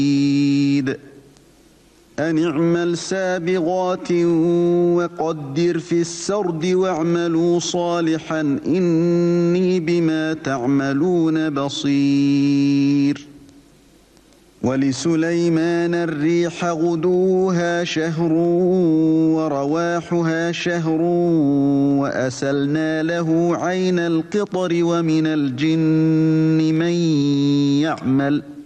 أن اعمل سابغات وقدر في السرد واعملوا صالحا إني بما تعملون بصير. ولسليمان الريح غدوها شهر ورواحها شهر وأسلنا له عين القطر ومن الجن من يعمل